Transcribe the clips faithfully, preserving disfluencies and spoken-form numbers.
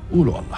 قولوا الله.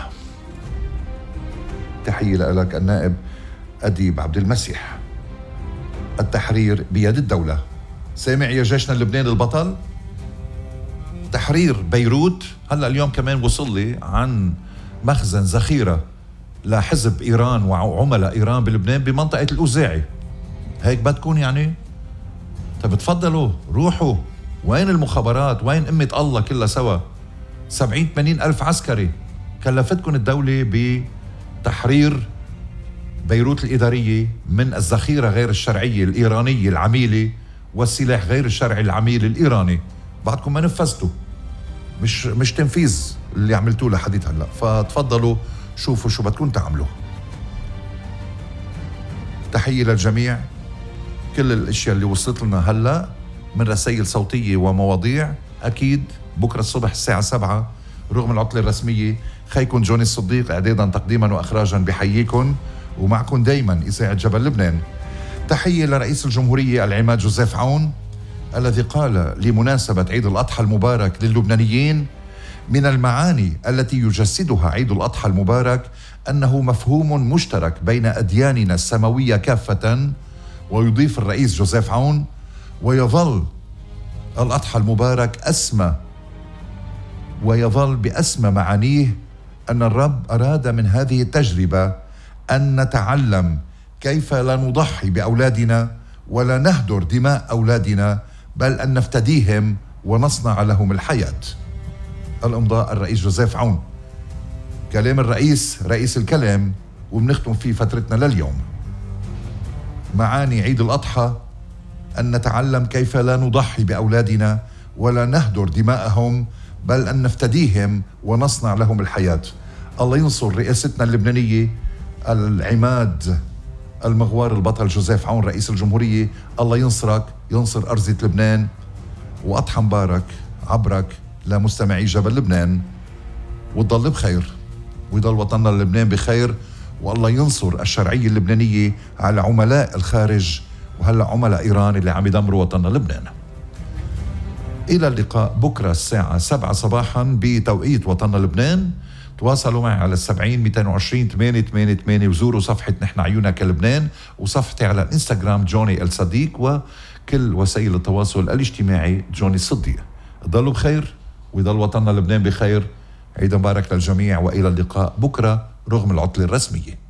تحية لك النائب أديب عبد المسيح. التحرير بيد الدولة. سامع يا جيشنا اللبناني البطل؟ تحرير بيروت. هلأ اليوم كمان وصل لي عن مخزن ذخيرة لحزب إيران وعملاء إيران بلبنان بمنطقة الأوزاعي. هيك بدكم يعني؟ طب تفضلوا روحوا. وين المخابرات؟ وين أمة الله كلها سوا؟ سبعين ثمانين ألف عسكري كلفتكم الدولة بتحرير بيروت الإدارية من الذخيرة غير الشرعية الإيرانية العميلة والسلاح غير الشرعي العميل الإيراني. بعدكم ما نفذتوا. مش مش تنفيذ اللي عملتوه لحديث هلا. فتفضلوا شوفوا شو بدكم تعملوا. تحية للجميع. كل الاشياء اللي وصلت لنا هلا من رسائل صوتية ومواضيع اكيد بكره الصبح الساعة سبعة رغم العطلة الرسمية. خيكم جوني الصديق اعدادا تقديما واخراجا بحييكم، ومعكم دايما اذاعة جبل لبنان. تحية لرئيس الجمهورية العماد جوزيف عون الذي قال لمناسبة عيد الأضحى المبارك للبنانيين: من المعاني التي يجسدها عيد الأضحى المبارك أنه مفهوم مشترك بين أدياننا السماوية كافة. ويضيف الرئيس جوزيف عون: ويظل الأضحى المبارك أسمى ويظل بأسمى معانيه أن الرب أراد من هذه التجربة أن نتعلم كيف لا نضحي بأولادنا ولا نهدر دماء أولادنا، بل أن نفتديهم ونصنع لهم الحياة. الإمضاء الرئيس جوزيف عون. كلام الرئيس رئيس الكلام وبنختم فيه فترتنا لليوم. معاني عيد الأضحى أن نتعلم كيف لا نضحي بأولادنا ولا نهدر دماءهم، بل أن نفتديهم ونصنع لهم الحياة. الله ينصر رئاستنا اللبنانية العماد المغوار البطل جوزيف عون رئيس الجمهورية. الله ينصرك، ينصر أرضية لبنان، وأضحى مبارك عبرك لمستمعي جبل لبنان. وتضل بخير ويضل وطننا لبنان بخير، والله ينصر الشرعية اللبنانية على عملاء الخارج وهلأ عملاء إيران اللي عم يدمروا وطننا لبنان. إلى اللقاء بكرة الساعة سبعة صباحا بتوقيت وطننا لبنان. تواصلوا معي على السبعين مئتين وعشرين ثمانية ثمانية ثمانية وزوروا صفحة نحن عيونك لبنان وصفحتي على الانستغرام جوني الصديق وكل وسائل التواصل الاجتماعي جوني الصديق. ضلوا بخير ويضل وطننا لبنان بخير. عيد مبارك للجميع وإلى اللقاء بكرة رغم العطلة الرسمية.